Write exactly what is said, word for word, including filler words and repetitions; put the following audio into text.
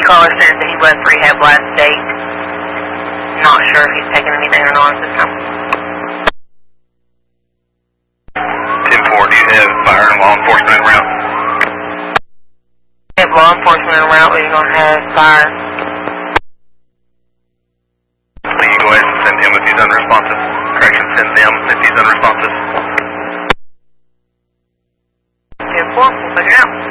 caller says that he left rehab last date. Not sure if he's taking anything or not at this time. ten four, do you have fire and law enforcement en route? We have law enforcement en route, we're going to have fire. Will you go ahead and send him if he's unresponsive? Correction, send them if he's unresponsive. ten four, we'll figure it out.